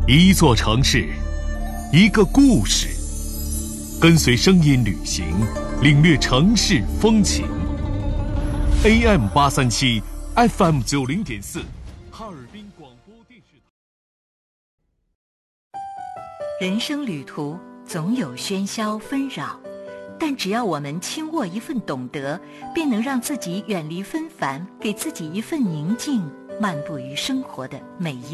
一座城市，一个故事，跟随声音旅行，领略城市风情。AM837 FM90.4，哈尔滨广播电视台。 人生旅途总有喧嚣纷扰，但只要我们轻握一份懂得，便能让自己远离纷繁，给自己一份宁静，漫步于生活的每一